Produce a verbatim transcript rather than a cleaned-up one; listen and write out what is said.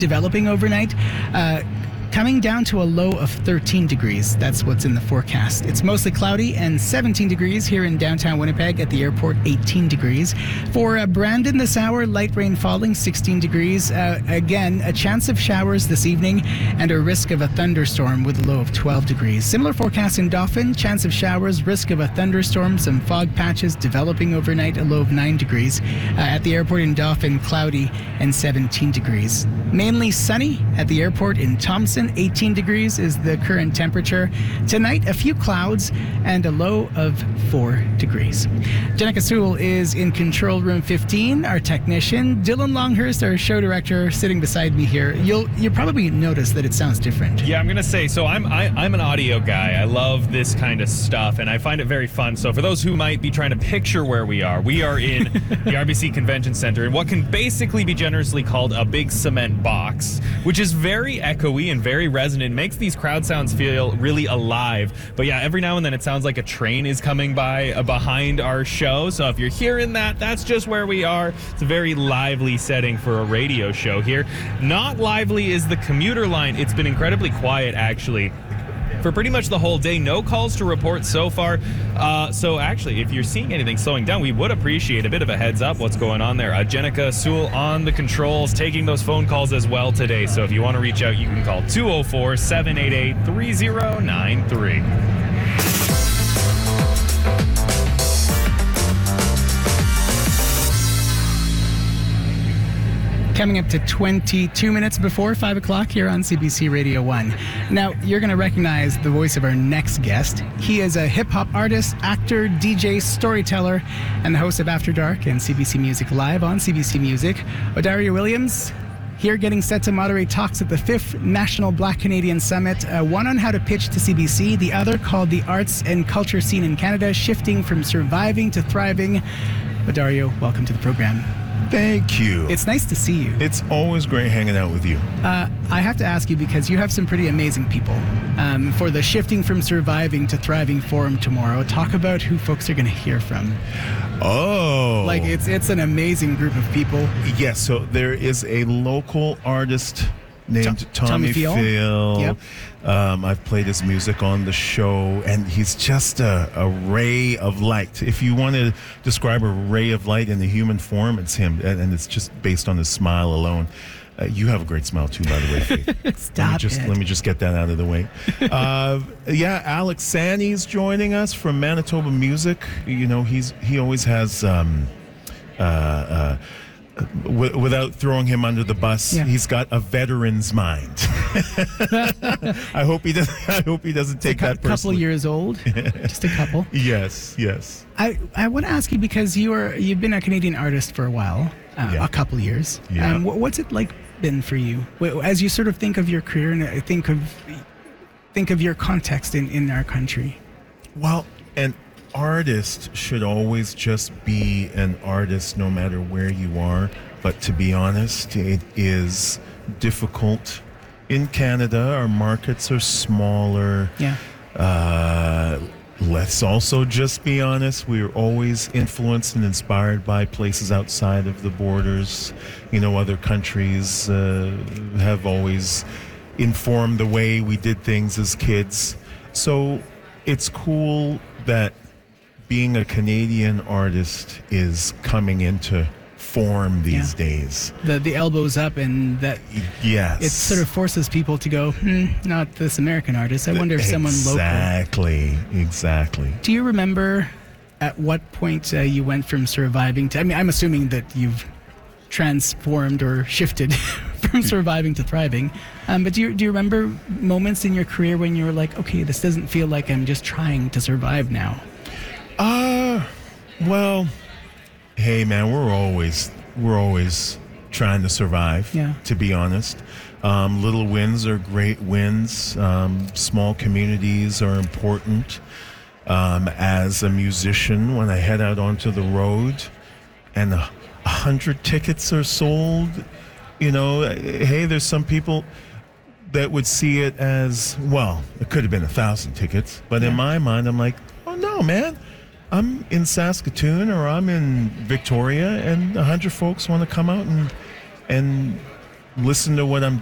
developing overnight. Uh, Coming down to a low of thirteen degrees. That's what's in the forecast. It's mostly cloudy and seventeen degrees here in downtown Winnipeg. At the airport, eighteen degrees. For uh, Brandon this hour, light rain falling, sixteen degrees. Uh, again, a chance of showers this evening and a risk of a thunderstorm with a low of twelve degrees. Similar forecast in Dauphin, chance of showers, risk of a thunderstorm, some fog patches developing overnight, a low of nine degrees. Uh, at the airport in Dauphin, cloudy and seventeen degrees. Mainly sunny at the airport in Thompson. eighteen degrees is the current temperature. Tonight, a few clouds and a low of four degrees. Jenica Sewell is in control room fifteen. Our technician, Dylan Longhurst, our show director, sitting beside me here. You'll you'll probably notice that it sounds different. Yeah, I'm gonna say. So I'm I, I'm an audio guy. I love this kind of stuff, and I find it very fun. So for those who might be trying to picture where we are, we are in the R B C Convention Center in what can basically be generously called a big cement box, which is very echoey and very Very resonant, makes these crowd sounds feel really alive. But yeah, every now and then it sounds like a train is coming by uh, behind our show. So if you're hearing that, that's just where we are. It's a very lively setting for a radio show here. Not lively is the commuter line. It's been incredibly quiet, actually, for pretty much the whole day. No calls to report so far. Uh, so actually, if you're seeing anything slowing down, we would appreciate a bit of a heads up what's going on there. Uh, Jenica Sewell on the controls, taking those phone calls as well today. So if you want to reach out, you can call two oh four, seven eight eight, three oh nine three. Coming up to twenty-two minutes before five o'clock here on C B C Radio one. Now, you're going to recognize the voice of our next guest. He is a hip-hop artist, actor, D J, storyteller, and the host of After Dark and C B C Music Live on C B C Music. Odario Williams, here getting set to moderate talks at the fifth National Black Canadian Summit, uh, one on how to pitch to C B C, the other called The Arts and Culture Scene in Canada, Shifting from Surviving to Thriving. Odario, welcome to the program. Thank you. It's nice to see you. It's always great hanging out with you. Uh, I have to ask you because you have some pretty amazing people. Um, for the Shifting from Surviving to Thriving Forum tomorrow, talk about who folks are going to hear from. Oh. Like, it's it's an amazing group of people. Yes, so there is a local artist named T- Tommy, Tommy Phil. Phil. Yep. Um, I've played his music on the show, and he's just a, a ray of light. If you want to describe a ray of light in the human form, it's him, and, and it's just based on his smile alone. Uh, you have a great smile too, by the way, Faith. Stop let me just, it. Let me just get that out of the way. Uh, yeah, Alex Sanny's joining us from Manitoba Music. You know, he's he always has. Um, uh, uh, W- without throwing him under the bus, yeah. He's got a veteran's mind. I hope he doesn't. I hope he doesn't take a cu- that personally. Couple years old, just a couple. Yes, yes. I, I want to ask you because you are you've been a Canadian artist for a while, uh, Yeah. a couple years. Yeah. Um, wh- what's it like been for you Wh- as you sort of think of your career and uh, think of think of your context in, in our country? Well, an artist should always just be an artist, no matter where you are. But to be honest, it is difficult in Canada. Our markets are smaller. Yeah. Uh, let's also just be honest. We're always influenced and inspired by places outside of the borders. You know, other countries uh, have always informed the way we did things as kids. So it's cool that being a Canadian artist is coming into form these Yeah. days. The the elbows up, and that Yes. it sort of forces people to go, hmm, not this American artist. I wonder if someone local. Exactly, exactly. Do you remember at what point uh, you went from surviving to, I mean, I'm assuming that you've transformed or shifted from surviving to thriving. Um, but do you, do you remember moments in your career when you were like, okay, this doesn't feel like I'm just trying to survive now? Uh, well, hey man, we're always, we're always trying to survive, Yeah. to be honest. Um, little wins are great wins. Um, small communities are important. Um, as a musician, when I head out onto the road and a, a hundred tickets are sold, you know, hey, there's some people that would see it as, well, it could have been a thousand tickets. But Yeah. in my mind, I'm like, oh no, man. I'm in Saskatoon or I'm in Victoria, and a hundred folks want to come out and and listen to what I'm